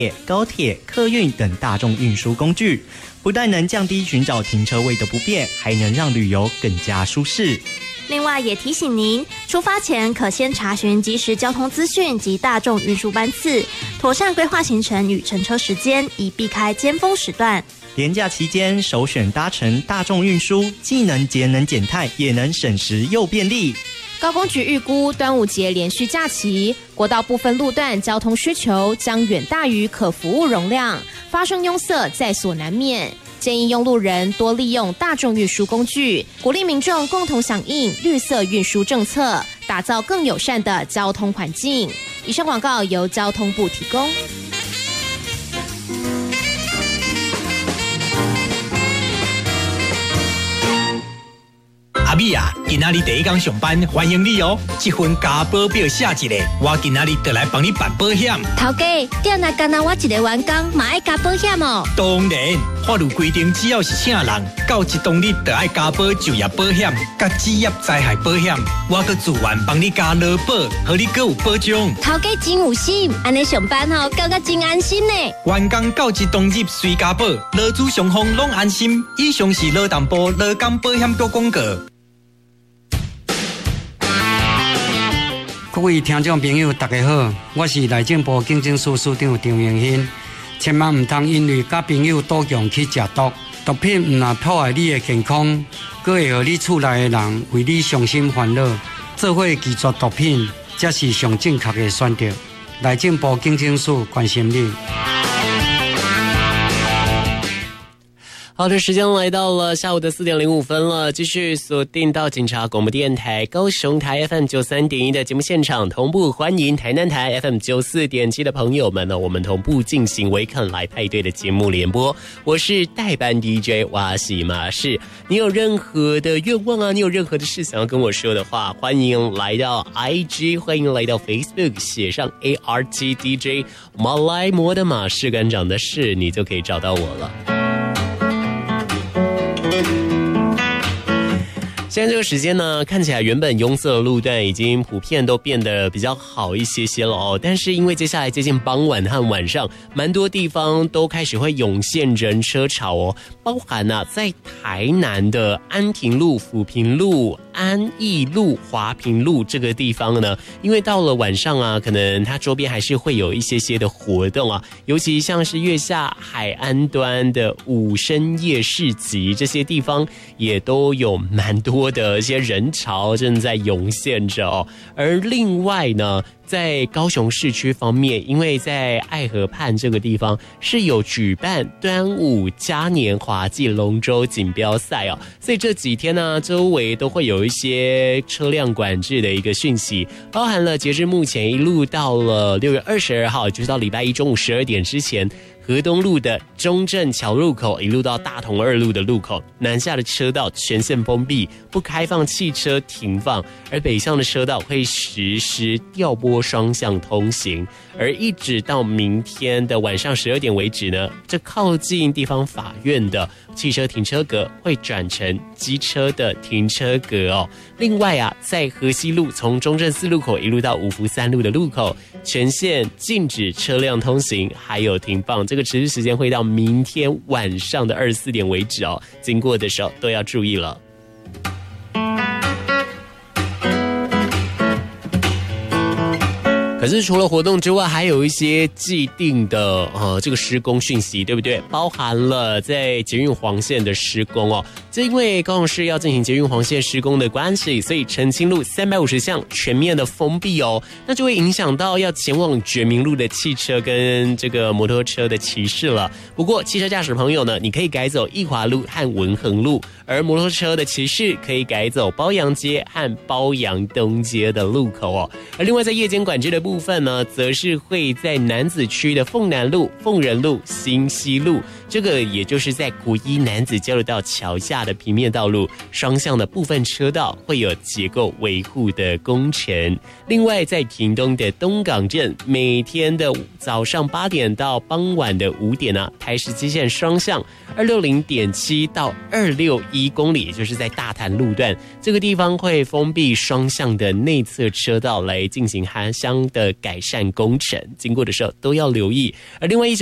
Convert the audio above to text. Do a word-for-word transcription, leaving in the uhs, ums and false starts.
高铁、客运等大众运输工具，不但能降低寻找停车位的不便，还能让旅游更加舒适。 另外也提醒您，出发前可先查询即时交通资讯及大众运输班次，妥善规划行程与乘车时间，以避开尖峰时段。 连假期间首选搭乘大众运输，既能节能减碳，也能省时又便利。 高工局预估端午节连续假期，国道部分路段交通需求将远大于可服务容量，发生拥塞在所难免。建议用路人多利用大众运输工具，鼓励民众共同响应绿色运输政策，打造更友善的交通环境。以上广告由交通部提供。 阿美啊，今仔日第一天上班，欢迎你哦！这份加保表写一个，我今仔日就来帮你办保险。 头家，店内干那我一个员工，嘛爱加保险哦。 当然，法律规定，只要是请人，到一当日就爱加保就业保险、甲职业灾害保险。我阁自愿帮你加劳保，互你阁有保障。 头家真有心，安尼上班吼，感觉真安心呢。 员工到一当日随加保，劳资双方拢安心。以上是劳动部劳工保险局广告。 各位听众朋友，大家好，我是内政部警政署署长张永新。千万唔通因为甲朋友赌强去食毒，毒品唔但破坏你的健康，佫会互你厝内的人为你伤心烦恼，做伙拒绝毒品，才是上正确的选择。内政部警政署关心你。 好的，时间来到了下午的四点零五分了，继续锁定到警察广播电台高雄台 F M 九三点一的节目现场，同步欢迎台南台 F M 九四点七的朋友们呢，我们同步进行维肯来派对的节目联播。我是代班 D J 瓦西马士，你有任何的愿望啊，你有任何的事想要跟我说的话，欢迎来到 I G， 欢迎来到 Facebook， 写上 A R T D J 马来摩的马士馆长的事，你就可以找到我了。现在这个时间呢，看起来原本拥塞的路段已经普遍都变得比较好一些些了哦。但是因为接下来接近傍晚和晚上，蛮多地方都开始会涌现人车潮哦。包含啊，在台南的安平路、抚平路、安义路、华平路这个地方呢，因为到了晚上啊，可能它周边还是会有一些些的活动啊，尤其像是月下海岸端的武生夜市集这些地方，也都有蛮多的一些人潮正在涌现着哦。而另外呢，在高雄市区方面，因为在爱河畔这个地方是有举办端午嘉年华暨龙舟锦标赛哦，所以这几天呢，周围都会有一些车辆管制的一个讯息，包含了截至目前一路到了六月二十二号，就是到礼拜一中午十二点之前，河东路的中正桥路口一路到大同二路的路口，南下的车道全线封闭，不开放汽车停放，而北向的车道会实施调拨双向通行。而一直到明天的晚上十二点为止呢，这靠近地方法院的汽车停车格会转成机车的停车格哦。另外啊，在河西路从中正四路口一路到五福三路的路口，全线禁止车辆通行，还有停放。这个持续时间会到明天晚上的二十四点为止哦，经过的时候都要注意了。可是除了活动之外，还有一些既定的呃这个施工讯息，对不对？包含了在捷运黄线的施工哦。这因为高雄市要进行捷运黄线施工的关系，所以澄清路三百五十巷全面的封闭哦，那就会影响到要前往觉明路的汽车跟这个摩托车的骑士了。不过汽车驾驶朋友呢，你可以改走义华路和文衡路，而摩托车的骑士可以改走褒扬街和褒扬东街的路口哦。而另外在夜间管制的部分部分呢，则是会在楠梓区的凤南路、凤仁路、新西路，这个也就是在古一楠梓交流道桥下的平面道路，双向的部分车道会有结构维护的工程。另外，在屏东的东港镇，每天的早上八点到傍晚的五点啊，台十七线双向二六零点七到二六一一公里，也就是在大潭路段这个地方会封闭双向的内侧车道来进行涵箱的改善工程，经过的时候都要留意。而另外一